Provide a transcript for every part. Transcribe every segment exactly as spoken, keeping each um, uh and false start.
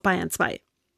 Bayern zwei.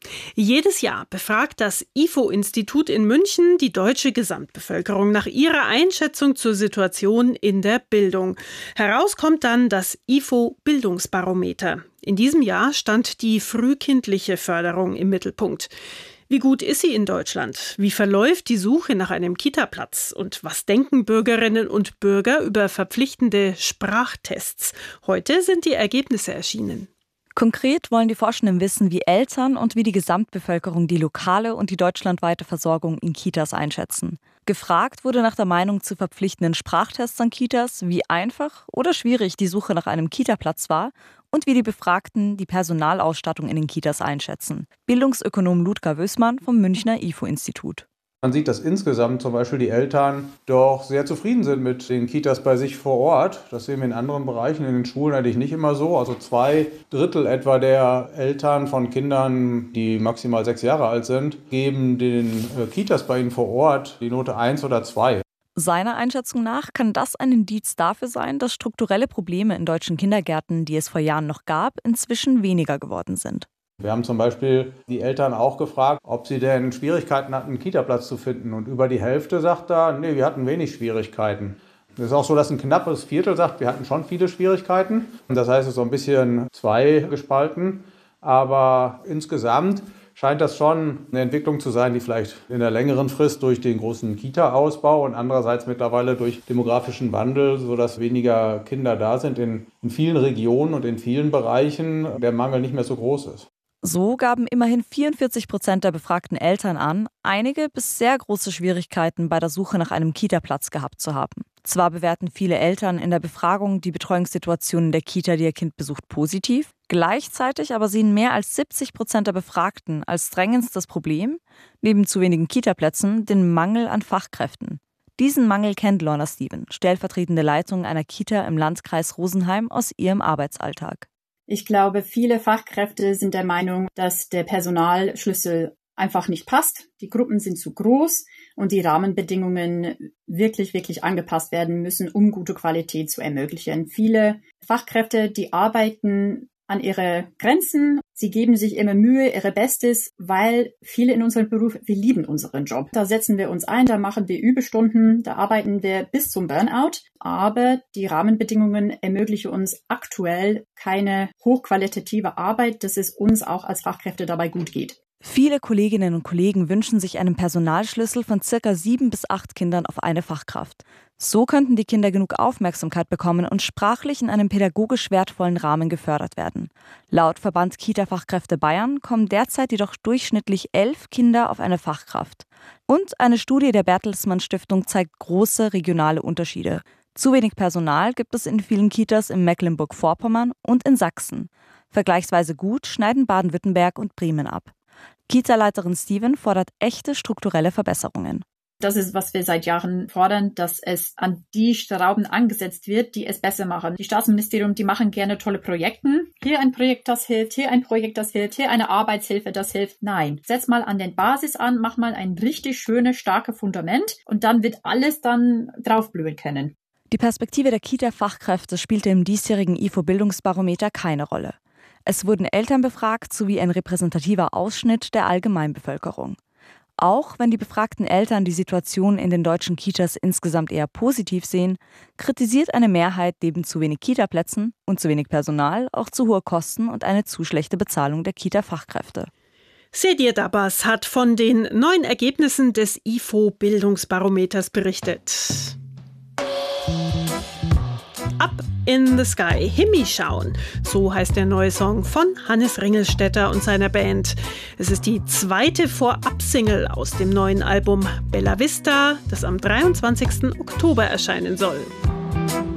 Jedes Jahr befragt das I F O-Institut in München die deutsche Gesamtbevölkerung nach ihrer Einschätzung zur Situation in der Bildung. Heraus kommt dann das I F O-Bildungsbarometer. In diesem Jahr stand die frühkindliche Förderung im Mittelpunkt. Wie gut ist sie in Deutschland? Wie verläuft die Suche nach einem Kitaplatz? Und was denken Bürgerinnen und Bürger über verpflichtende Sprachtests? Heute sind die Ergebnisse erschienen. Konkret wollen die Forschenden wissen, wie Eltern und wie die Gesamtbevölkerung die lokale und die deutschlandweite Versorgung in Kitas einschätzen. Gefragt wurde nach der Meinung zu verpflichtenden Sprachtests an Kitas, wie einfach oder schwierig die Suche nach einem Kitaplatz war und wie die Befragten die Personalausstattung in den Kitas einschätzen. Bildungsökonom Ludger Wößmann vom Münchner I F O-Institut. Man sieht, dass insgesamt zum Beispiel die Eltern doch sehr zufrieden sind mit den Kitas bei sich vor Ort. Das sehen wir in anderen Bereichen, in den Schulen eigentlich nicht immer so. Also zwei Drittel etwa der Eltern von Kindern, die maximal sechs Jahre alt sind, geben den Kitas bei ihnen vor Ort die Note eins oder zwei. Seiner Einschätzung nach kann das ein Indiz dafür sein, dass strukturelle Probleme in deutschen Kindergärten, die es vor Jahren noch gab, inzwischen weniger geworden sind. Wir haben zum Beispiel die Eltern auch gefragt, ob sie denn Schwierigkeiten hatten, einen Kitaplatz zu finden. Und über die Hälfte sagt da, nee, wir hatten wenig Schwierigkeiten. Es ist auch so, dass ein knappes Viertel sagt, wir hatten schon viele Schwierigkeiten. Und das heißt, es ist so ein bisschen zweigespalten. Aber insgesamt scheint das schon eine Entwicklung zu sein, die vielleicht in der längeren Frist durch den großen Kita-Ausbau und andererseits mittlerweile durch demografischen Wandel, sodass weniger Kinder da sind, in, in vielen Regionen und in vielen Bereichen der Mangel nicht mehr so groß ist. So gaben immerhin vierundvierzig Prozent der befragten Eltern an, einige bis sehr große Schwierigkeiten bei der Suche nach einem Kitaplatz gehabt zu haben. Zwar bewerten viele Eltern in der Befragung die Betreuungssituation in der Kita, die ihr Kind besucht, positiv. Gleichzeitig aber sehen mehr als siebzig Prozent der Befragten als drängendstes Problem, neben zu wenigen Kitaplätzen, den Mangel an Fachkräften. Diesen Mangel kennt Lorna Steven, stellvertretende Leitung einer Kita im Landkreis Rosenheim, aus ihrem Arbeitsalltag. Ich glaube, viele Fachkräfte sind der Meinung, dass der Personalschlüssel einfach nicht passt. Die Gruppen sind zu groß und die Rahmenbedingungen wirklich, wirklich angepasst werden müssen, um gute Qualität zu ermöglichen. Viele Fachkräfte, die arbeiten an ihre Grenzen. Sie geben sich immer Mühe, ihre Bestes, weil viele in unserem Beruf, wir lieben unseren Job. Da setzen wir uns ein, da machen wir Überstunden, da arbeiten wir bis zum Burnout. Aber die Rahmenbedingungen ermöglichen uns aktuell keine hochqualitative Arbeit, dass es uns auch als Fachkräfte dabei gut geht. Viele Kolleginnen und Kollegen wünschen sich einen Personalschlüssel von circa sieben bis acht Kindern auf eine Fachkraft. So könnten die Kinder genug Aufmerksamkeit bekommen und sprachlich in einem pädagogisch wertvollen Rahmen gefördert werden. Laut Verband Kita-Fachkräfte Bayern kommen derzeit jedoch durchschnittlich elf Kinder auf eine Fachkraft. Und eine Studie der Bertelsmann Stiftung zeigt große regionale Unterschiede. Zu wenig Personal gibt es in vielen Kitas in Mecklenburg-Vorpommern und in Sachsen. Vergleichsweise gut schneiden Baden-Württemberg und Bremen ab. Kita-Leiterin Steven fordert echte strukturelle Verbesserungen. Das ist, was wir seit Jahren fordern, dass es an die Schrauben angesetzt wird, die es besser machen. Die Staatsministerium, die machen gerne tolle Projekte. Hier ein Projekt, das hilft, hier ein Projekt, das hilft, hier eine Arbeitshilfe, das hilft. Nein, setz mal an den Basis an, mach mal ein richtig schönes, starkes Fundament und dann wird alles dann draufblühen können. Die Perspektive der Kita-Fachkräfte spielte im diesjährigen I F O-Bildungsbarometer keine Rolle. Es wurden Eltern befragt sowie ein repräsentativer Ausschnitt der Allgemeinbevölkerung. Auch wenn die befragten Eltern die Situation in den deutschen Kitas insgesamt eher positiv sehen, kritisiert eine Mehrheit neben zu wenig Kitaplätzen und zu wenig Personal auch zu hohe Kosten und eine zu schlechte Bezahlung der Kita-Fachkräfte. Sedir Dabas hat von den neuen Ergebnissen des I F O-Bildungsbarometers berichtet. Up in the Sky, Himmel schauen. So heißt der neue Song von Hannes Ringelstetter und seiner Band. Es ist die zweite Vorab-Single aus dem neuen Album Bella Vista, das am dreiundzwanzigsten Oktober erscheinen soll.